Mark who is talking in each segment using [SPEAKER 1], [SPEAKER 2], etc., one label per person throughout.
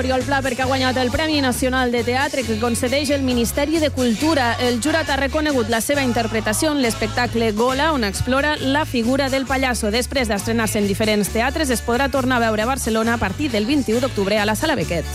[SPEAKER 1] Oriol Pla perquè ha guanyat el Premi Nacional de Teatre que concedeix el Ministeri de Cultura. El jurat ha reconegut la seva interpretació en l'espectacle Gola, on explora la figura del pallasso. Després d'estrenar-se en diferents teatres, es podrà tornar a veure a Barcelona a partir del 21 d'octubre a la Sala Bequet.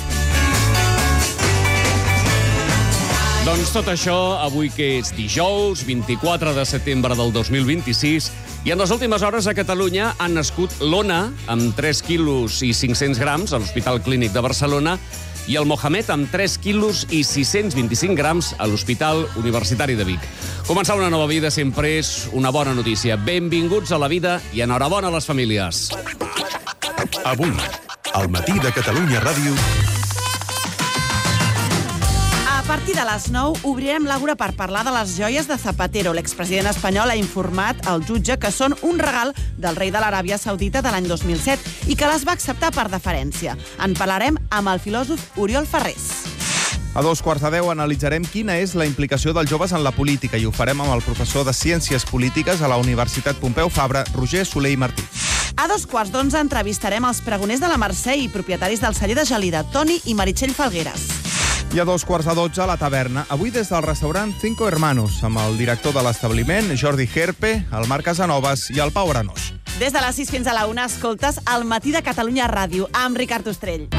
[SPEAKER 2] Doncs tot això, avui que és dijous, 24 de setembre del 2026, i en les últimes hores a Catalunya han nascut l'Ona, amb 3 quilos i 500 grams, a l'Hospital Clínic de Barcelona, i el Mohamed, amb 3 quilos i 625 grams, a l'Hospital Universitari de Vic. Començar una nova vida sempre és una bona notícia. Benvinguts a la vida i enhorabona a les famílies.
[SPEAKER 3] Avui, al matí de Catalunya Ràdio...
[SPEAKER 4] A partir de les 9 obrirem l'Àgora per parlar de les joies de Zapatero. L'expresident espanyol ha informat al jutge que són un regal del rei de l'Aràbia Saudita de l'any 2007 i que les va acceptar per deferència. En parlarem amb el filòsof Oriol Ferrés.
[SPEAKER 5] A 9:45 analitzarem quina és la implicació dels joves en la política i ho farem amb el professor de Ciències Polítiques a la Universitat Pompeu Fabra, Roger Soler i Martí.
[SPEAKER 4] A 2:15 entrevistarem els pregoners de la Mercè i propietaris del celler de Gelida, Toni i Meritxell Falgueres.
[SPEAKER 5] I a 2:45 a la taverna, avui des del restaurant Cinco Hermanos, amb el director de l'establiment, Jordi Herpe, el Marc Casanovas i el Pau Arenós.
[SPEAKER 4] Des de les 6 fins a la 1 escoltes El matí de Catalunya Ràdio amb Ricard Ostrell.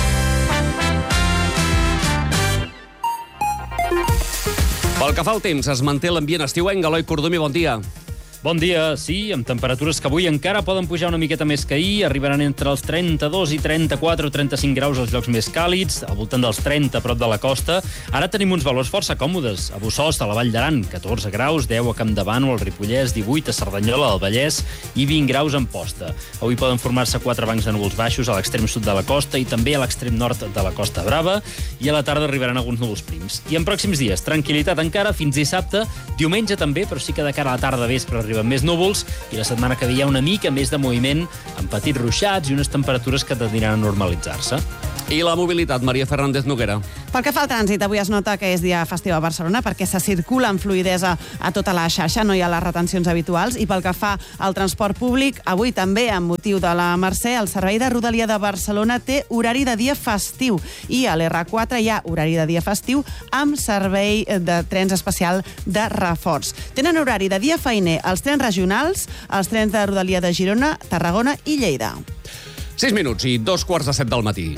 [SPEAKER 2] Pel que fa al temps, es manté l'ambient estiuenc. Eloi Cordomí, bon dia.
[SPEAKER 6] Bon dia, sí, amb temperatures que avui encara poden pujar una miqueta més que ahir, arribaran entre els 32 i 34 o 35 graus als llocs més càlids, al voltant dels 30 a prop de la costa. Ara tenim uns valors força còmodes. A Bossòst, a la Vall d'Aran, 14 graus, 10 a Campdevànol, al Ripollès, 18 a Cerdanyola, al Vallès i 20 graus a Amposta. Avui poden formar-se 4 bancs de núvols baixos a l'extrem sud de la costa i també a l'extrem nord de la Costa Brava, i a la tarda arribaran alguns núvols prims. I en pròxims dies, tranquil·litat encara fins dissabte, diumenge també, però sí que de cara a la tarda vespre arriben més núvols, i la setmana que ve hi ha una mica més de moviment, amb petits ruixats i unes temperatures que tendiran a normalitzar-se.
[SPEAKER 2] I la mobilitat, Maria Fernández Noguera.
[SPEAKER 4] Pel que fa al trànsit, avui es nota que és dia festiu a Barcelona perquè se circula amb fluïdesa a tota la xarxa, no hi ha les retencions habituals, i pel que fa al transport públic, avui també, amb motiu de la Mercè, el Servei de Rodalia de Barcelona té horari de dia festiu, i a l'R4 hi ha horari de dia festiu amb servei de trens especial de reforç. Tenen horari de dia feiner els trens regionals, els trens de Rodalia de Girona, Tarragona i Lleida.
[SPEAKER 2] 6 minuts i 2:45 del matí.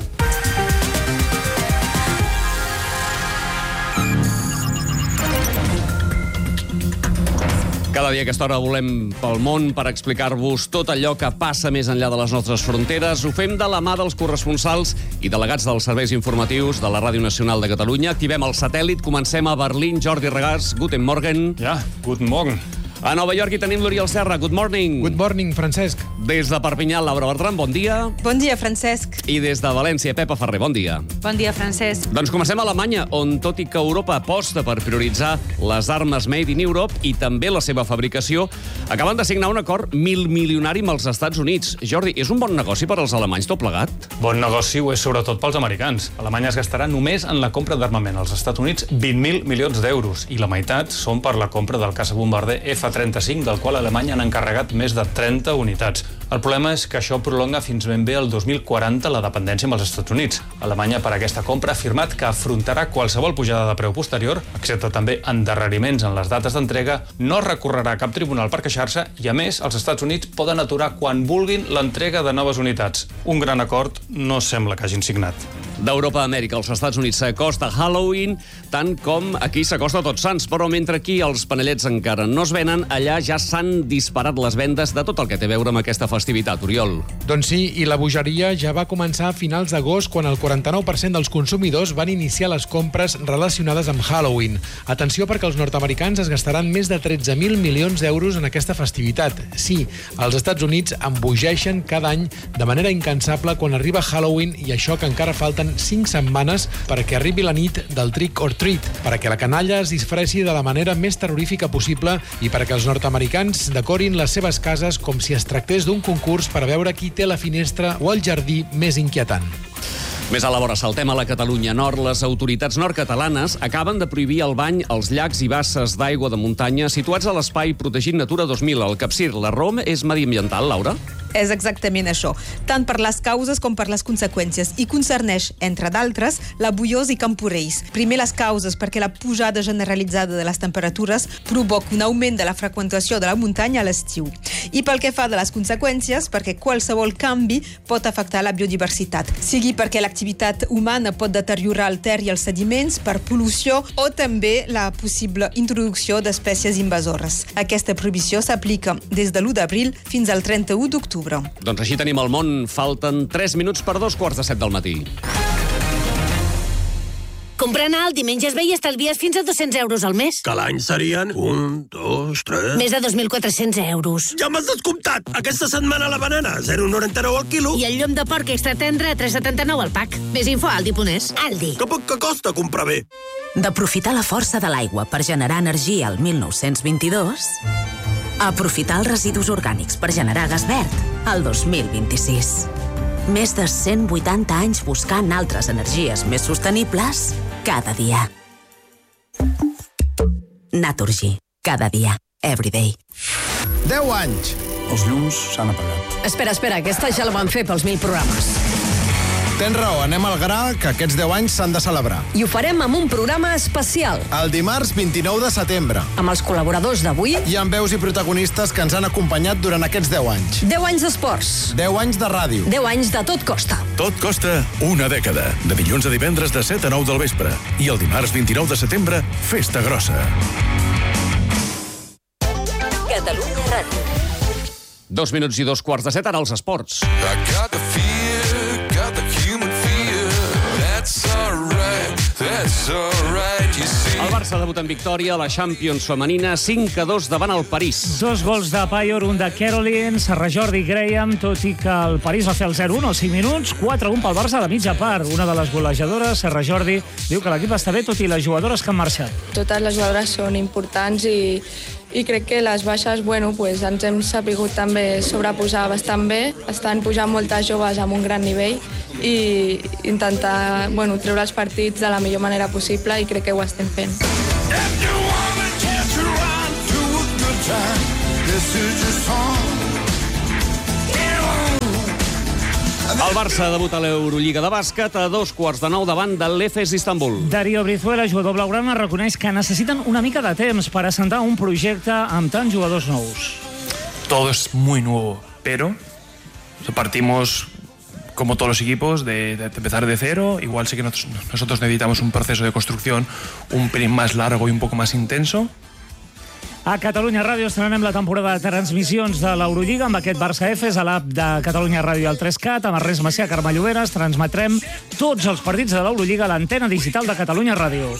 [SPEAKER 2] Cada dia a aquesta hora volem pel món per explicar-vos tot allò que passa més enllà de les nostres fronteres. Ho fem de la mà dels corresponsals i delegats dels serveis informatius de la Ràdio Nacional de Catalunya. Activem el satèl·lit, comencem a Berlín. Jordi Regàs, guten Morgen.
[SPEAKER 7] Ja, guten Morgen.
[SPEAKER 2] A Nova York hi tenim l'Oriol Serra. Good morning.
[SPEAKER 8] Good morning, Francesc.
[SPEAKER 2] Des de Perpinyà, Laura Bertran, bon dia.
[SPEAKER 9] Bon dia, Francesc.
[SPEAKER 2] I des de València, Pepa Ferrer, bon dia.
[SPEAKER 9] Bon dia, Francesc.
[SPEAKER 2] Doncs comencem a Alemanya, on tot i que Europa aposta per prioritzar les armes made in Europe i també la seva fabricació, acaben de signar un acord milmilionari amb els Estats Units. Jordi, és un bon negoci per als alemanys tot plegat?
[SPEAKER 7] Bon negoci ho és sobretot pels americans. Alemanya es gastarà només en la compra d'armament als Estats Units 20.000 milions d'euros, i la meitat són per la compra del caçabombarder F-35, del qual Alemanya han encarregat més de 30 unitats. El problema és que això prolonga fins ben bé el 2040 la dependència amb els Estats Units. Alemanya, per aquesta compra, ha afirmat que afrontarà qualsevol pujada de preu posterior, excepte també endarreriments en les dates d'entrega, no recorrerà a cap tribunal per queixar-se i, a més, els Estats Units poden aturar quan vulguin l'entrega de noves unitats. Un gran acord no sembla que hagin signat.
[SPEAKER 2] D'Europa a Amèrica, als Estats Units s'acosta Halloween, tant com aquí s'acosta Tots Sants, però mentre aquí els panellets encara no es venen, allà ja s'han disparat les vendes de tot el que té a veure amb aquesta festivitat, Oriol.
[SPEAKER 8] Doncs sí, i la bogeria ja va començar a finals d'agost, quan el 49% dels consumidors van iniciar les compres relacionades amb Halloween. Atenció, perquè els nord-americans es gastaran més de 13.000 milions d'euros en aquesta festivitat. Sí, els Estats Units embogeixen cada any de manera incansable quan arriba Halloween, i això que encara falten 5 setmanes perquè arribi la nit del trick or treat, perquè la canalla es disfressi de la manera més terrorífica possible i perquè els nord-americans decorin les seves cases com si es tractés d'un concurs per veure qui té la finestra o el jardí més inquietant.
[SPEAKER 2] Més a la vora, saltem a la Catalunya Nord. Les autoritats nord-catalanes acaben de prohibir el bany als llacs i basses d'aigua de muntanya situats a l'espai protegit Natura 2000, al Capcir. La raó és mediambiental, Laura?
[SPEAKER 9] És exactament això, tant per les causes com per les conseqüències, i concerneix, entre d'altres, la Buiós i Camporells. Primer les causes, perquè la pujada generalitzada de les temperatures provoca un augment de la freqüentació de la muntanya a l'estiu. I pel que fa de les conseqüències, perquè qualsevol canvi pot afectar la biodiversitat, sigui perquè l'activitat humana pot deteriorar el ter i els sediments per pol·lució o també la possible introducció d'espècies invasores. Aquesta prohibició s'aplica des de l'1 d'abril fins al 31 d'octubre.
[SPEAKER 2] Doncs així tenim el món. Falten 3 minuts per 2:45 del matí.
[SPEAKER 10] Comprant alt, dimenys es ve i estalvies fins a 200 euros al mes.
[SPEAKER 11] Que l'any serien 1, 2, 3...
[SPEAKER 10] Més de 2.400 euros.
[SPEAKER 11] Ja m'has descomptat! Aquesta setmana la banana, 0,99 al quilo.
[SPEAKER 10] I el llom de porc extra tendre, 3,79 al pack. Més info a Aldi.es. Aldi.
[SPEAKER 11] Que poc que costa comprar bé.
[SPEAKER 12] D'aprofitar la força de l'aigua per generar energia al 1922... aprofitar els residus orgànics per generar gas verd al 2026. Més de 180 anys buscant altres energies més sostenibles cada dia. Naturgy. Cada dia. Everyday.
[SPEAKER 13] 10 anys. Els llums s'han apagat.
[SPEAKER 14] Espera, aquesta ja la van fer pels 1000 programes.
[SPEAKER 13] Tens raó, anem al gra, que aquests 10 anys s'han de celebrar.
[SPEAKER 14] I ho farem amb un programa especial.
[SPEAKER 13] El dimarts 29 de setembre.
[SPEAKER 14] Amb els col·laboradors d'avui.
[SPEAKER 13] I amb veus i protagonistes que ens han acompanyat durant aquests 10 anys.
[SPEAKER 14] 10 anys d'esports.
[SPEAKER 13] 10 anys de ràdio.
[SPEAKER 14] 10 anys de Tot Costa.
[SPEAKER 3] Tot costa una dècada. De dilluns a divendres de 7 a 9 del vespre. I el dimarts 29 de setembre, festa grossa.
[SPEAKER 12] Catalunya Ràdio.
[SPEAKER 2] 2 minuts i 2:45, ara els esports. El Barça debuta en victòria a la Champions femenina 5-2 davant el París.
[SPEAKER 15] 2 gols de Payor, un de Caroline, Serra Jordi i Graham, tot i que el París va fer el 0-1 als 5 minuts, 4-1 pel Barça de mitja part. Una de les golejadores, Serra Jordi, diu que l'equip està bé tot i les jugadores que han marxat.
[SPEAKER 16] Totes les jugadores són importants i crec que les baixes, pues, ens hem sapigut també sobreposar bastant bé. Estan pujant moltes joves amb un gran nivell i intentar treure els partits de la millor manera possible i crec que ho estem fent.
[SPEAKER 2] El Barça debuta a l'Eurolliga de bàsquet a 8:45 davant de l'Efes Istanbul.
[SPEAKER 15] Darío Brizuela, jugador blaugrana, reconeix que necessiten una mica de temps per assentar un projecte amb tants jugadors nous.
[SPEAKER 17] Todo es muy nuevo, pero partimos, como todos los equipos, de empezar de cero. Igual sé que nosotros necesitamos un proceso de construcción un pelín más largo y un poco más intenso.
[SPEAKER 15] A Catalunya Ràdio estrenem la temporada de transmissions de l'Eurolliga amb aquest Barça-Efes a l'app de Catalunya Ràdio al 3CAT, amb Ernest Macià, Carme Lloberes. Transmetrem tots els partits de l'Eurolliga a l'antena digital de Catalunya Ràdio.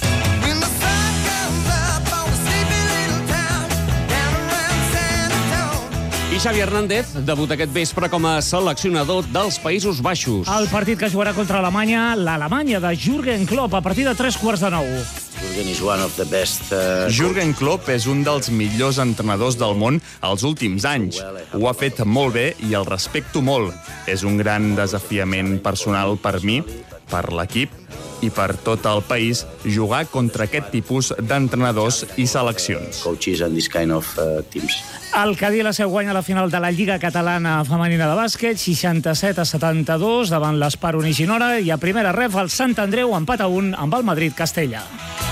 [SPEAKER 2] I Xavi Hernández debuta aquest vespre com a seleccionador dels Països Baixos.
[SPEAKER 15] El partit que jugarà contra Alemanya, l'Alemanya de Jürgen Klopp, a partir de 9:15.
[SPEAKER 5] Jürgen Klopp és un dels millors entrenadors del món als últims anys. Ho ha fet molt bé i el respecto molt. És un gran desafiament personal per mi, per l'equip i per tot el país jugar contra aquest tipus d'entrenadors i seleccions.
[SPEAKER 15] El Cadí la seu guanya la final de la Lliga Catalana Femenina de Bàsquet, 67-72 davant l'Espar Uniginora, i a primera ref el Sant Andreu empat a 1 amb el Madrid-Castella.